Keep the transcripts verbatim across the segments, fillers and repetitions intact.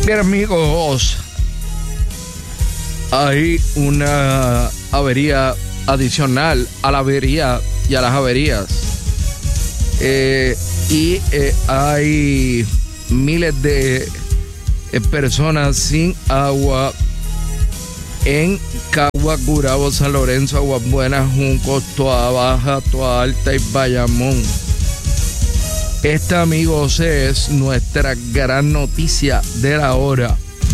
Bien, amigos, hay una avería adicional a la avería y a las averías. Eh, y eh, hay miles de eh, personas sin agua en Cagua, Gurabo, San Lorenzo, Aguas Buenas, Juncos, Toa Baja, Toa Alta y Bayamón. Esta, amigos, es nuestra gran noticia de la hora.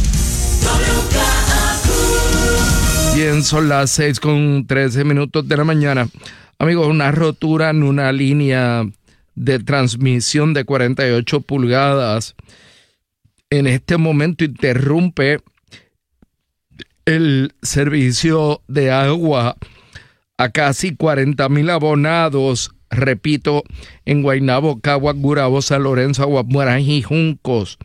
Bien, son las seis con trece minutos de la mañana. Amigos, una rotura en una línea de transmisión de cuarenta y ocho pulgadas en este momento interrumpe el servicio de agua a casi cuarenta mil abonados. Repito, en Guaynabo, Caguas, Gurabo, San Lorenzo, Aguas Buenas y Juncos.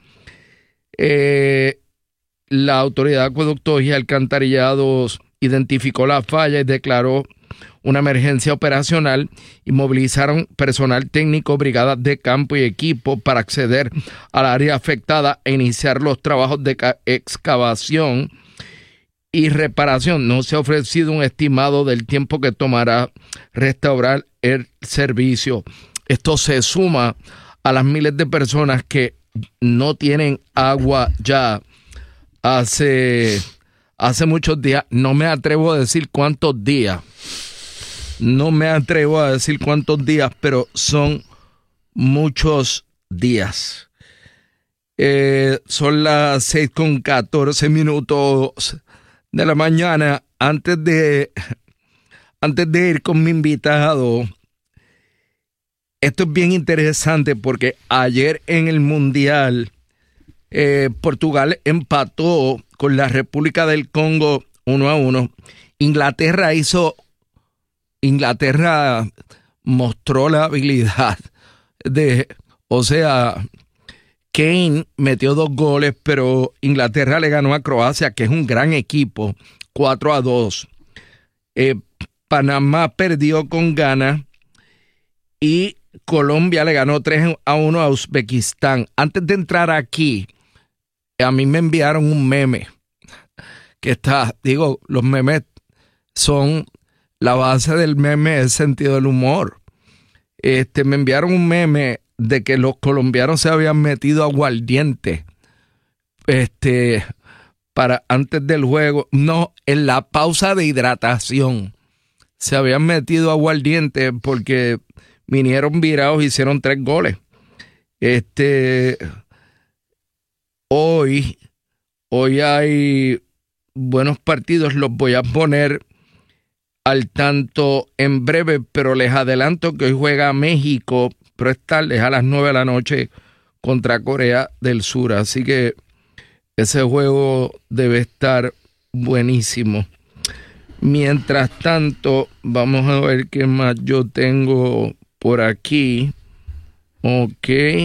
Eh, la Autoridad de Acueductos y Alcantarillados identificó la falla y declaró una emergencia operacional y movilizaron personal técnico, brigadas de campo y equipo para acceder al área afectada e iniciar los trabajos de excavación y reparación. No se ha ofrecido un estimado del tiempo que tomará restaurar el servicio. Esto se suma a las miles de personas que no tienen agua ya hace, hace muchos días. No me atrevo a decir cuántos días. No me atrevo a decir cuántos días, pero son muchos días. Eh, son las seis con catorce minutos de la mañana. Antes de, antes de ir con mi invitado, esto es bien interesante porque ayer en el Mundial, eh, Portugal empató con la República del Congo uno a uno. Inglaterra hizo, Inglaterra mostró la habilidad de, o sea, Kane metió dos goles, pero Inglaterra le ganó a Croacia, que es un gran equipo, cuatro a dos. Eh, Panamá perdió con Ghana y Colombia le ganó tres a uno a Uzbekistán. Antes de entrar aquí, a mí me enviaron un meme que está, digo, los memes son la base del meme, el sentido del humor. Este, me enviaron un meme de que los colombianos se habían metido aguardiente este, para antes del juego. No, en la pausa de hidratación se habían metido aguardiente porque vinieron virados y hicieron tres goles. Este, hoy, hoy hay buenos partidos, los voy a poner al tanto en breve, pero les adelanto que hoy juega México, pero es tarde, es a las nueve de la noche contra Corea del Sur, así que ese juego debe estar buenísimo. Mientras tanto, vamos a ver qué más yo tengo por aquí. Ok.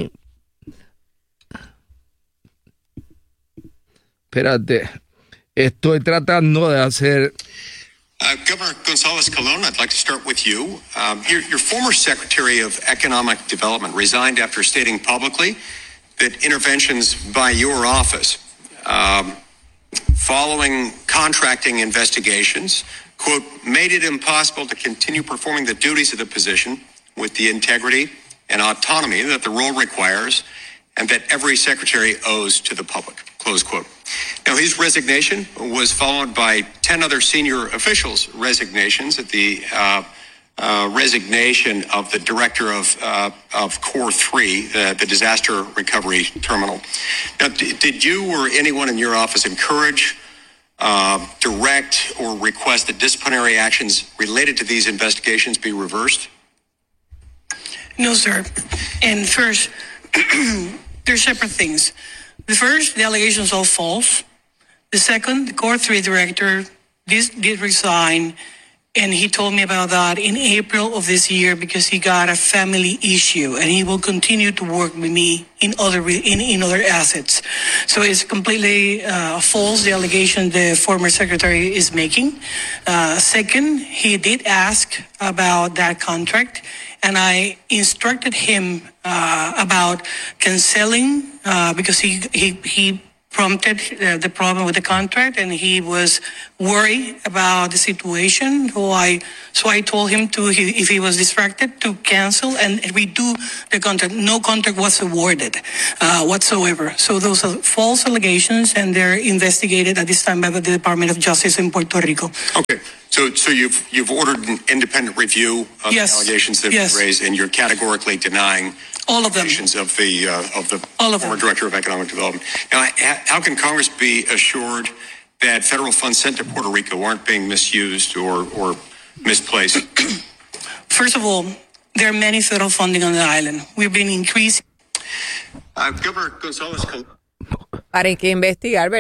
Espérate. Estoy tratando de hacer... Uh, Governor Gonzalez Colon, I'd like to start with you. Um, your, your former Secretary of Economic Development resigned after stating publicly that interventions by your office um, following contracting investigations, quote, made it impossible to continue performing the duties of the position with the integrity and autonomy that the role requires and that every secretary owes to the public, close quote. Now, his resignation was followed by ten other senior officials' resignations at the uh, uh, resignation of the director of uh, of Core three, the, the disaster recovery terminal. Now, d- did you or anyone in your office encourage, uh, direct, or request that disciplinary actions related to these investigations be reversed? No, sir. And first, they're separate things. The first, the allegations are false. The second, the Core three director did, did resign, and he told me about that in April of this year because he got a family issue, and he will continue to work with me in other in, in other assets. So it's completely uh, false, the allegation the former secretary is making. Uh, second, he did ask about that contract, and I instructed him uh, about canceling uh, because he he he prompted uh, the problem with the contract, and he was worried about the situation. So I, so I told him to, he, if he was distracted, to cancel and redo the contract. No contract was awarded uh, whatsoever. So those are false allegations, and they're investigated at this time by the Department of Justice in Puerto Rico. Okay. So, so you've you've ordered an independent review of yes. the allegations that have yes. been raised, and you're categorically denying all of them allegations of the uh, of the all of former them. Director of Economic Development. Now, how can Congress be assured that federal funds sent to Puerto Rico aren't being misused or or misplaced? First of all, there are many federal funding on the island. We've been increasing. Uh, Governor Gonzalez. Para que investigar,